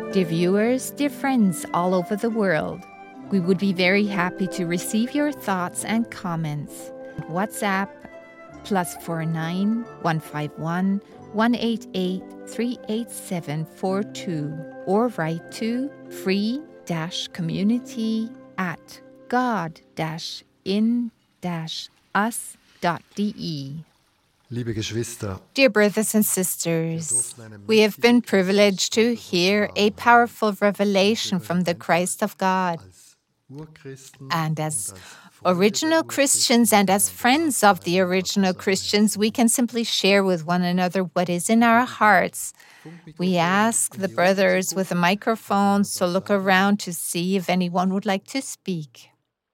Dear viewers, dear friends all over the world, we would be very happy to receive your thoughts and comments. WhatsApp +49 151 188 38742 or write to free-community@god-in-us.de. Liebe Geschwister, Dear brothers and sisters, we have been privileged to hear a powerful revelation from the Christ of God. And as original Christians and as friends of the original Christians, we can simply share with one another what is in our hearts. We ask the brothers with the microphones to look around to see if anyone would like to speak.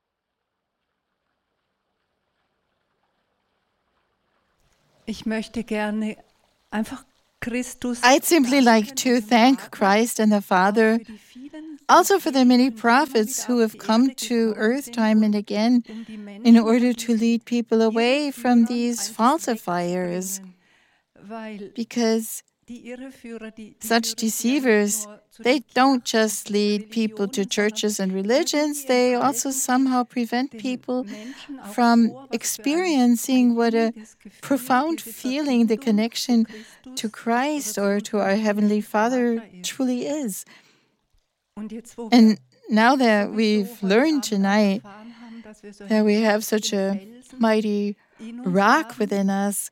I'd simply like to thank Christ and the Father, also for the many prophets who have come to earth time and again in order to lead people away from these falsifiers. Because such deceivers, they don't just lead people to churches and religions, they also somehow prevent people from experiencing what a profound feeling the connection to Christ or to our Heavenly Father truly is. And now that we've learned tonight that we have such a mighty rock within us,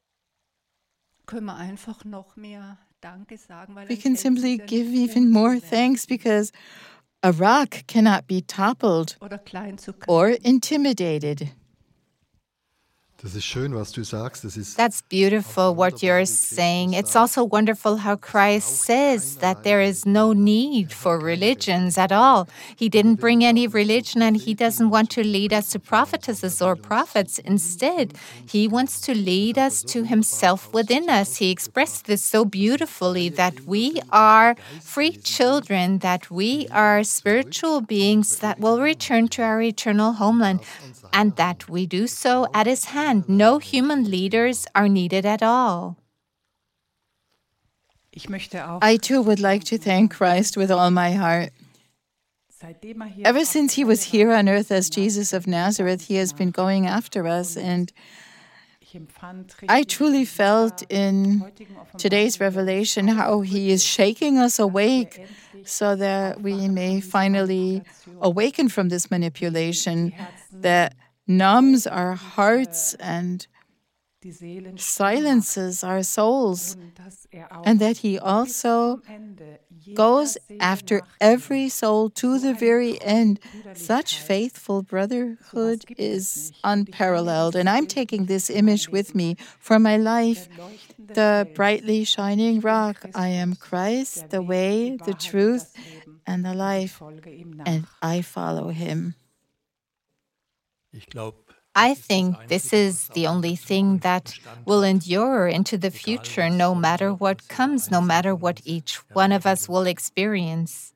we can simply give even more thanks because a rock cannot be toppled or intimidated. das ist schön, was du sagst. That's beautiful what you're saying. It's also wonderful how Christ says that there is no need for religions at all. He didn't bring any religion and he doesn't want to lead us to prophetesses or prophets. Instead, he wants to lead us to himself within us. He expressed this so beautifully that we are free children, that we are spiritual beings that will return to our eternal homeland, and that we do so at his hand. No human leaders are needed at all. I too would like to thank Christ with all my heart. Ever since he was here on earth as Jesus of Nazareth, he has been going after us, and I truly felt in today's revelation how he is shaking us awake so that we may finally awaken from this manipulation that numbs our hearts and silences our souls, and that he also goes after every soul to the very end. Such faithful brotherhood is unparalleled, and I'm taking this image with me for my life. The brightly shining rock, I am Christ, the way, the truth, and the life, and I follow him. I think this is the only thing that will endure into the future, no matter what comes, no matter what each one of us will experience.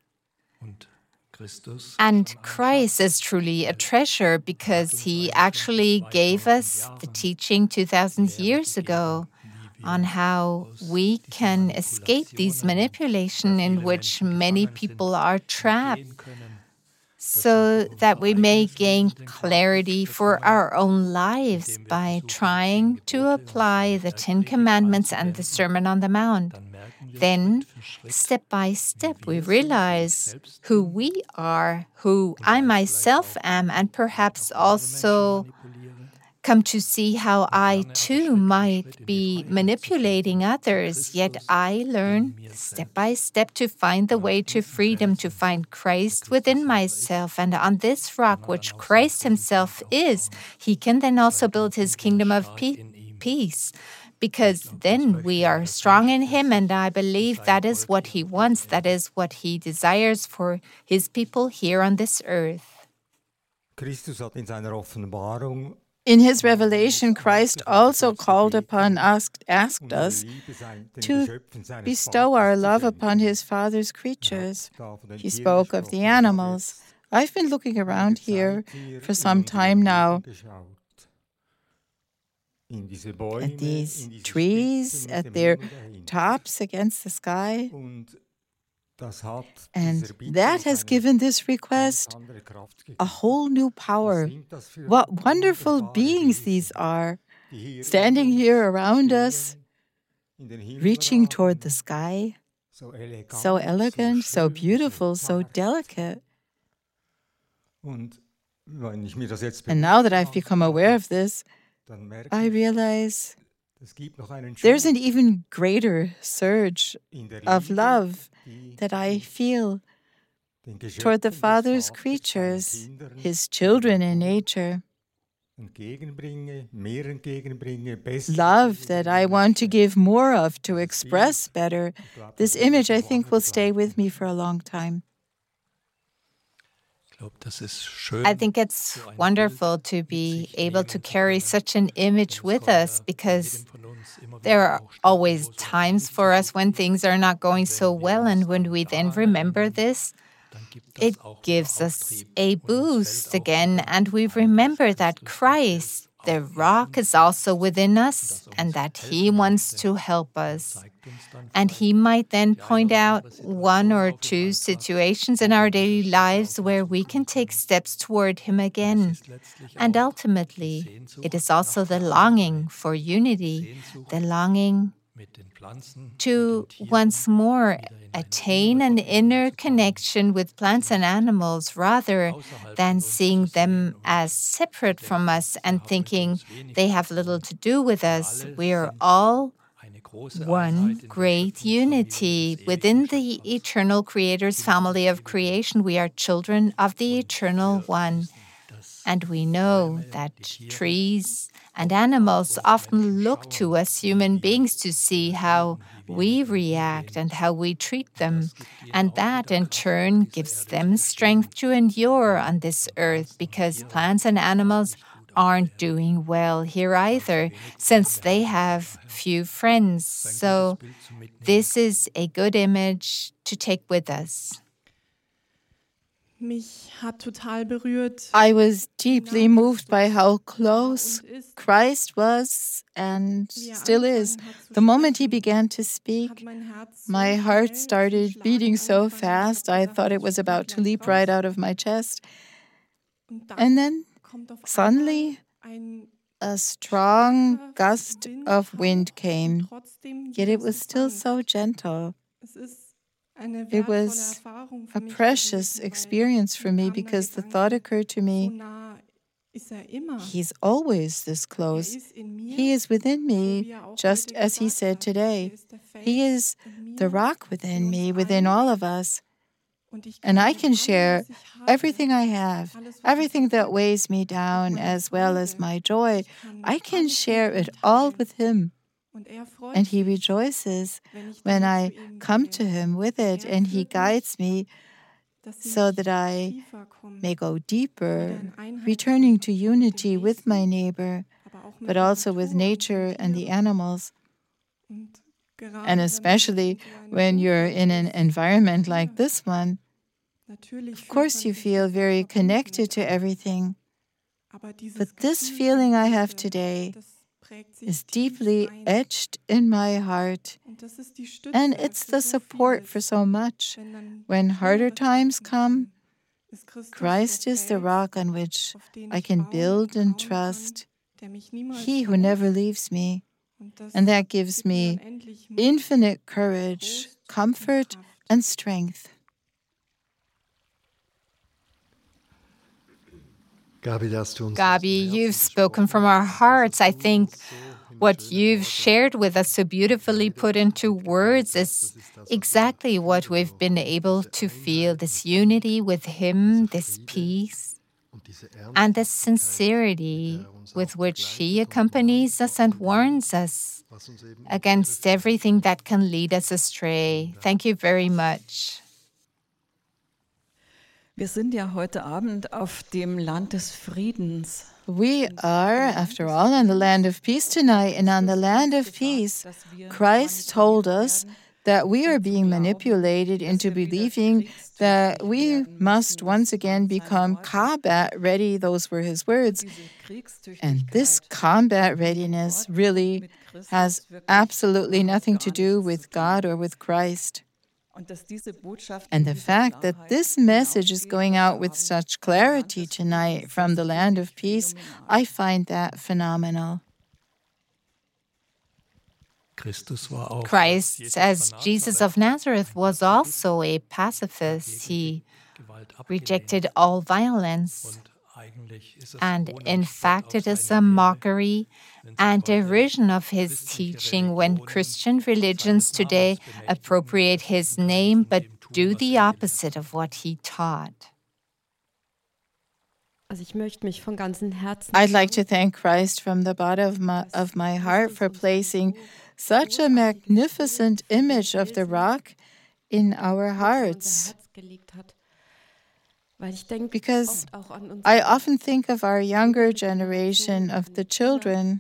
And Christ is truly a treasure because he actually gave us the teaching 2,000 years ago on how we can escape these manipulations in which many people are trapped, so that we may gain clarity for our own lives by trying to apply the Ten Commandments and the Sermon on the Mount. Then, step by step, we realize who we are, who I myself am, and perhaps also come to see how I too might be manipulating others, yet I learn step by step to find the way to freedom, to find Christ within myself. And on this rock, which Christ himself is, he can then also build his kingdom of peace. Because then we are strong in him, and I believe that is what he wants, that is what he desires for his people here on this earth. Christus hat in seiner Offenbarung In his revelation, Christ also called upon us, asked us to bestow our love upon his Father's creatures. He spoke of the animals. I've been looking around here for some time now at these trees, at their tops against the sky. And that has given this request a whole new power. What wonderful beings these are, standing here around us, reaching toward the sky, so elegant, so beautiful, so delicate. And now that I've become aware of this, I realize there's an even greater surge of love that I feel toward the Father's creatures, His children in nature. Love that I want to give more of, to express better. This image, I think, will stay with me for a long time. I think it's wonderful to be able to carry such an image with us, because there are always times for us when things are not going so well, and when we then remember this, it gives us a boost again, and we remember that Christ, the rock, is also within us, and that He wants to help us. And He might then point out one or two situations in our daily lives where we can take steps toward Him again. And ultimately, it is also the longing for unity, the longing to once more attain an inner connection with plants and animals, rather than seeing them as separate from us and thinking they have little to do with us. We are all one great unity. Within the eternal Creator's family of creation, we are children of the Eternal One. And we know that trees and animals often look to us human beings to see how we react and how we treat them. And that, in turn, gives them strength to endure on this earth, because plants and animals aren't doing well here either, since they have few friends. So this is a good image to take with us. I was deeply moved by how close Christ was and still is. The moment He began to speak, my heart started beating so fast I thought it was about to leap right out of my chest. And then suddenly a strong gust of wind came, yet it was still so gentle. It was a precious experience for me, because the thought occurred to me, He's always this close. He is within me, just as He said today. He is the rock within me, within all of us. And I can share everything I have, everything that weighs me down, as well as my joy. I can share it all with Him. And He rejoices when I come to Him with it, and He guides me so that I may go deeper, returning to unity with my neighbor, but also with nature and the animals. And especially when you're in an environment like this one, of course you feel very connected to everything. But this feeling I have today is deeply etched in my heart, and it's the support for so much. When harder times come, Christ is the rock on which I can build and trust, He who never leaves me, and that gives me infinite courage, comfort, and strength. Gabi, you've spoken from our hearts. I think what you've shared with us, so beautifully put into words, is exactly what we've been able to feel, this unity with Him, this peace, and the sincerity with which He accompanies us and warns us against everything that can lead us astray. Thank you very much. Wir sind ja heute Abend auf dem Land des Friedens. We are, after all, in the land of peace tonight, and on the land of peace, Christ told us that we are being manipulated into believing that we must once again become combat ready. Those were His words. And this combat readiness really has absolutely nothing to do with God or with Christ. And the fact that this message is going out with such clarity tonight from the land of peace, I find that phenomenal. Christ, as Jesus of Nazareth, was also a pacifist. He rejected all violence. And in fact, it is a mockery and derision of his teaching when Christian religions today appropriate his name but do the opposite of what he taught. I'd like to thank Christ from the bottom of my heart for placing such a magnificent image of the rock in our hearts. Because I often think of our younger generation, of the children.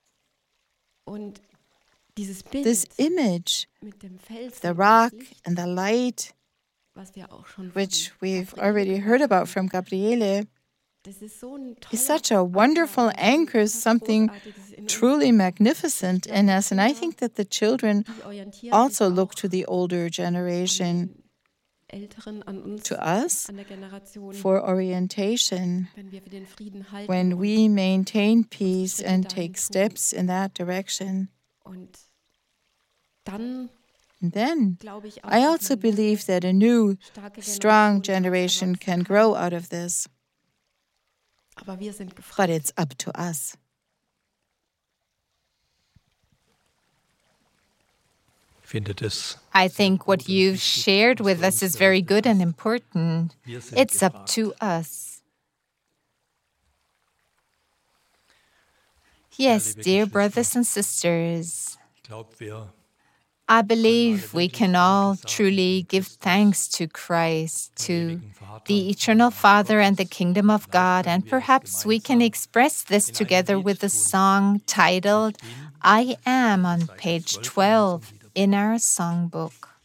This image, the rock and the light, which we've already heard about from Gabriele, is such a wonderful anchor, something truly magnificent in us. And I think that the children also look to the older generation, to us, for orientation when we maintain peace and take steps in that direction. And then I also believe that a new, strong generation can grow out of this. But it's up to us. I think what you've shared with us is very good and important. It's up to us. Yes, dear brothers and sisters, I believe we can all truly give thanks to Christ, to the Eternal Father and the Kingdom of God, and perhaps we can express this together with a song titled, I Am, on page 12 in our songbook.